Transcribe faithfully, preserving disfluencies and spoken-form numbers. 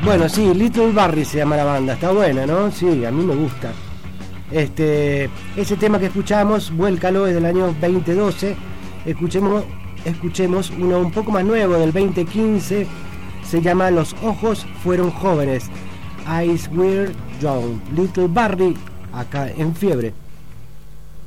Bueno, sí, Little Barry se llama la banda, está buena, ¿no? Sí, a mí me gusta. Este, ese tema que escuchamos, Vuélcalo, es del año veinte doce. Escuchemos, escuchemos uno un poco más nuevo, del veinte quince. Se llama Los ojos fueron jóvenes. Eyes were young. Little Barry, acá en Fiebre.